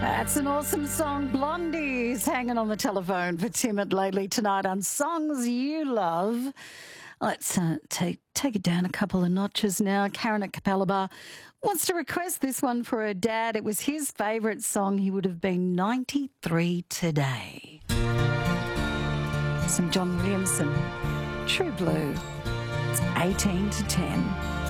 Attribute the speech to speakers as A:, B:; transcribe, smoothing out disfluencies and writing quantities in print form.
A: That's an awesome song. Blondie's hanging on the telephone for Timid lately tonight on Songs You Love. Let's take it down a couple of notches now. Karen at Capella Bar wants to request this one for her dad. It was his favourite song. He would have been 93 today. Some John Williamson, True Blue. It's 18 to 10.